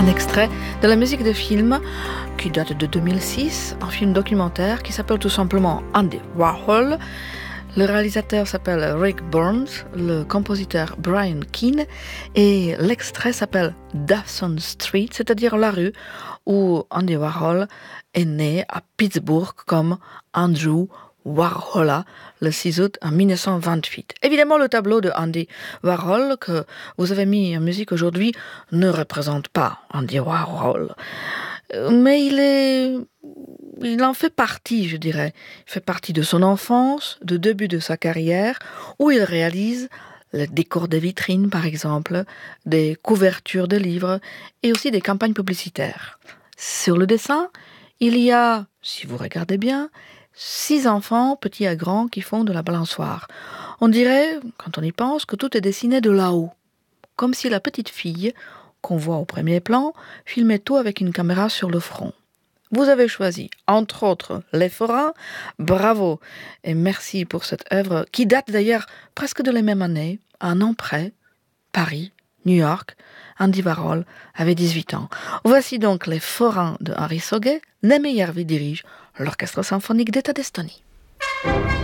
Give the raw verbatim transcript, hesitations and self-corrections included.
un extrait de la musique de film qui date de deux mille six, un film documentaire qui s'appelle tout simplement Andy Warhol. Le réalisateur s'appelle Rick Burns, le compositeur Brian Keane, et l'extrait s'appelle Dawson Street, c'est-à-dire la rue où Andy Warhol est né à Pittsburgh comme Andrew Warhol le six août dix-neuf cent vingt-huit. Évidemment, le tableau de Andy Warhol que vous avez mis en musique aujourd'hui ne représente pas Andy Warhol, mais il est... il en fait partie, je dirais. Il fait partie de son enfance, du début de sa carrière, où il réalise le décor des vitrines, par exemple, des couvertures de livres et aussi des campagnes publicitaires. Sur le dessin, il y a, si vous regardez bien, six enfants, petits à grands, qui font de la balançoire. On dirait, quand on y pense, que tout est dessiné de là-haut, comme si la petite fille, qu'on voit au premier plan, filmait tout avec une caméra sur le front. Vous avez choisi, entre autres, Les Forains. Bravo et merci pour cette œuvre qui date d'ailleurs presque de la même année, un an près, Paris, New York. Andy Warhol avait dix-huit ans. Voici donc Les Forains de Henri Sauguet. Neeme Järvi dirige l'Orchestre symphonique d'État d'Estonie.